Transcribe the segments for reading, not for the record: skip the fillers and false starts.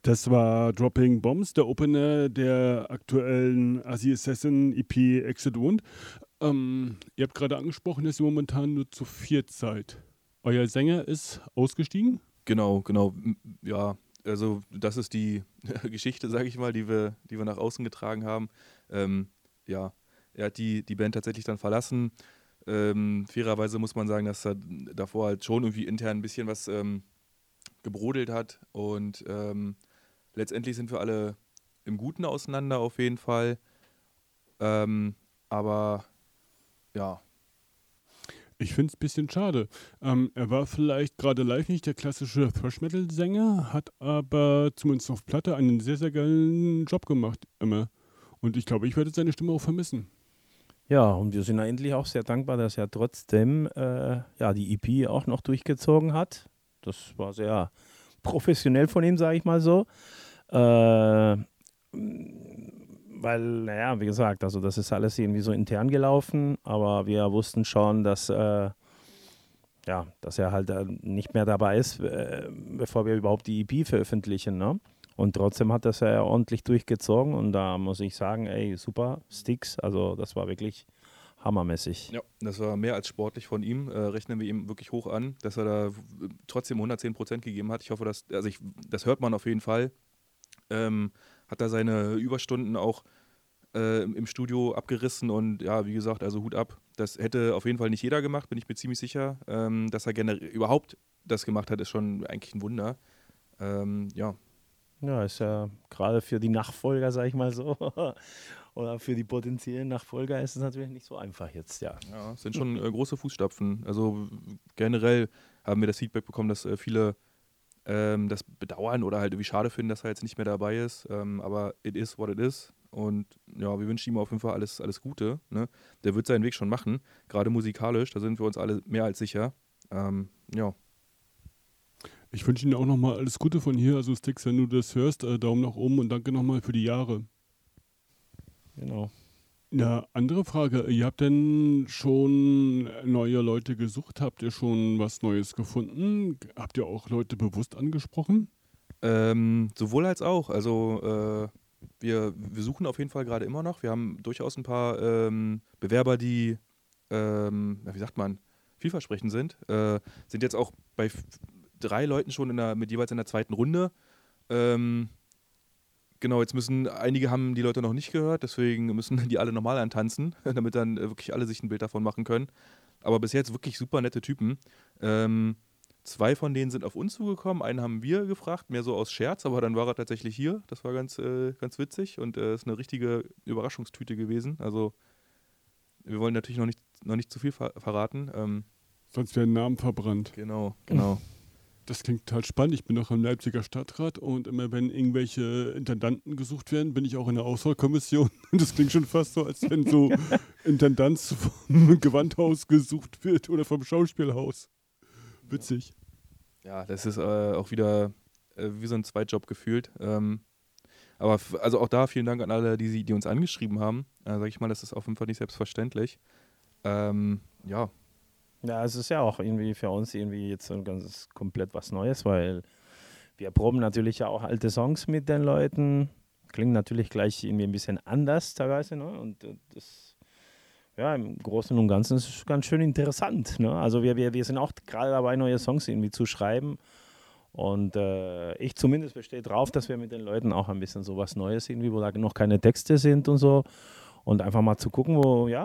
Das war Dropping Bombs, der Opener der aktuellen Asi Assassin EP Exit Wound. Ihr habt gerade angesprochen, dass ihr momentan nur zu viert seid. Euer Sänger ist ausgestiegen? Genau. Ja, also das ist die Geschichte, sage ich mal, die wir nach außen getragen haben. Ja, er hat die Band tatsächlich dann verlassen. Fairerweise muss man sagen, dass er davor halt schon irgendwie intern ein bisschen was gebrodelt hat. Und letztendlich sind wir alle im Guten auseinander auf jeden Fall. Aber ja. Ich finde es ein bisschen schade. Er war vielleicht gerade live nicht der klassische Thrash-Metal-Sänger, hat aber zumindest auf Platte einen sehr, sehr geilen Job gemacht immer. Und ich glaube, ich werde seine Stimme auch vermissen. Ja, und wir sind eigentlich auch sehr dankbar, dass er trotzdem die EP auch noch durchgezogen hat. Das war sehr professionell von ihm, sage ich mal so. Weil, naja, wie gesagt, also das ist alles irgendwie so intern gelaufen, aber wir wussten schon, dass er halt nicht mehr dabei ist, bevor wir überhaupt die EP veröffentlichen, ne? Und trotzdem hat das ja ordentlich durchgezogen und da muss ich sagen, ey, super, Sticks, also das war wirklich hammermäßig. Ja, das war mehr als sportlich von ihm, rechnen wir ihm wirklich hoch an, dass er da trotzdem 110% gegeben hat. Ich hoffe, das hört man auf jeden Fall. Hat er seine Überstunden auch im Studio abgerissen und ja, wie gesagt, also Hut ab. Das hätte auf jeden Fall nicht jeder gemacht, bin ich mir ziemlich sicher. Dass er generell überhaupt das gemacht hat, ist schon eigentlich ein Wunder. Ja. Ja, ist ja gerade für die Nachfolger, sag ich mal so, oder für die potenziellen Nachfolger ist es natürlich nicht so einfach jetzt, ja. Ja, es sind schon große Fußstapfen. Also generell haben wir das Feedback bekommen, dass viele das bedauern oder halt irgendwie schade finden, dass er jetzt nicht mehr dabei ist. Aber it is what it is. Und ja, wir wünschen ihm auf jeden Fall alles Gute. Ne? Der wird seinen Weg schon machen, gerade musikalisch, da sind wir uns alle mehr als sicher. Ja. Ich wünsche Ihnen auch nochmal alles Gute von hier. Also Sticks, wenn du das hörst, Daumen nach oben und danke nochmal für die Jahre. Genau. Ja, andere Frage. Ihr habt denn schon neue Leute gesucht? Habt ihr schon was Neues gefunden? Habt ihr auch Leute bewusst angesprochen? Sowohl als auch. Also wir suchen auf jeden Fall gerade immer noch. Wir haben durchaus ein paar Bewerber, die, wie sagt man, vielversprechend sind. Sind jetzt auch bei 3 Leuten schon mit jeweils in der zweiten Runde. Genau, jetzt einige haben die Leute noch nicht gehört, deswegen müssen die alle nochmal antanzen, damit dann wirklich alle sich ein Bild davon machen können. Aber bis jetzt wirklich super nette Typen. 2 von denen sind auf uns zugekommen, einen haben wir gefragt, mehr so aus Scherz, aber dann war er tatsächlich hier. Das war ganz witzig und ist eine richtige Überraschungstüte gewesen. Also wir wollen natürlich noch nicht zu viel verraten. Sonst werden Namen verbrannt. Genau. Das klingt total spannend. Ich bin noch im Leipziger Stadtrat und immer wenn irgendwelche Intendanten gesucht werden, bin ich auch in der Auswahlkommission. Und das klingt schon fast so, als wenn so Intendanz vom Gewandhaus gesucht wird oder vom Schauspielhaus. Witzig. Ja, das ist auch wieder wie so ein Zweitjob gefühlt. Aber also auch da vielen Dank an alle, die uns angeschrieben haben. Sag ich mal, das ist auf jeden Fall nicht selbstverständlich. Ja. Ja, es ist ja auch irgendwie für uns irgendwie jetzt so ganz komplett was Neues, weil wir proben natürlich ja auch alte Songs mit den Leuten. Klingt natürlich gleich irgendwie ein bisschen anders teilweise, ne? Und das, ja, im Großen und Ganzen ist es ganz schön interessant, ne? Also wir sind auch gerade dabei, neue Songs irgendwie zu schreiben. Und ich zumindest bestehe drauf, dass wir mit den Leuten auch ein bisschen so was Neues irgendwie, wo da noch keine Texte sind und so. Und einfach mal zu gucken,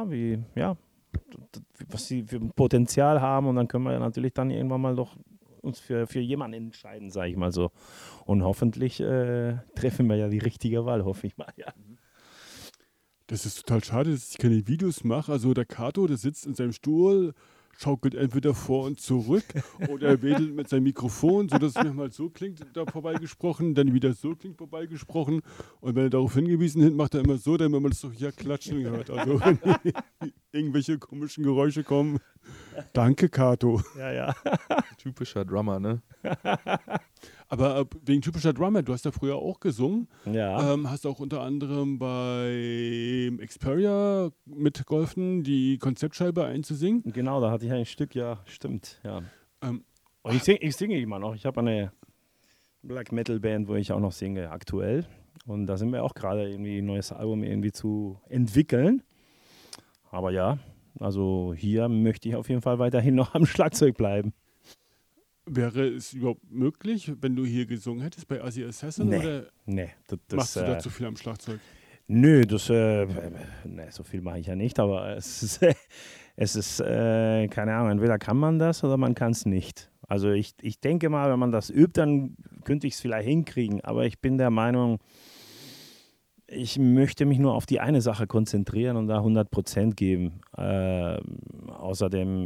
was sie für ein Potenzial haben und dann können wir ja natürlich dann irgendwann mal doch uns für jemanden entscheiden, sage ich mal so. Und hoffentlich treffen wir ja die richtige Wahl, hoffe ich mal, ja. Das ist total schade, dass ich keine Videos mache. Also der Kato, der sitzt in seinem Stuhl, schaukelt entweder vor und zurück oder wedelt mit seinem Mikrofon, sodass es manchmal so klingt, da vorbeigesprochen, dann wieder so klingt, vorbeigesprochen. Und wenn er darauf hingewiesen hat, macht er immer so, damit man das doch hier klatschen hört. Also wenn irgendwelche komischen Geräusche kommen. Danke, Kato. Ja. Typischer Drummer, ne? Aber wegen typischer Drummer, du hast ja früher auch gesungen. Ja. Hast auch unter anderem bei Xperia mitgeholfen, die Konzeptscheibe einzusingen. Genau, da hatte ich ein Stück, ja, stimmt, ja. Und ich singe immer noch. Ich habe Black Metal Band, wo ich auch noch singe, aktuell. Und da sind wir auch gerade irgendwie ein neues Album irgendwie zu entwickeln. Aber ja, also hier möchte ich auf jeden Fall weiterhin noch am Schlagzeug bleiben. Wäre es überhaupt möglich, wenn du hier gesungen hättest bei Asi Assassin? Nee, oder machst du da zu viel am Schlagzeug? Nö, so viel mache ich ja nicht, aber es ist keine Ahnung, entweder kann man das oder man kann es nicht. Also ich denke mal, wenn man das übt, dann könnte ich es vielleicht hinkriegen, aber ich bin der Meinung, ich möchte mich nur auf die eine Sache konzentrieren und da 100% geben. Außerdem,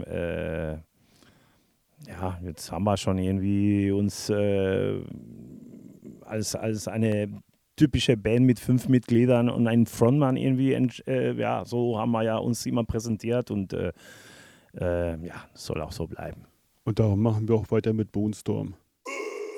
ja, jetzt haben wir schon irgendwie uns als eine typische Band mit 5 Mitgliedern und einem Frontmann irgendwie, ja, so haben wir ja uns immer präsentiert und ja, soll auch so bleiben. Und darum machen wir auch weiter mit Bone Storm.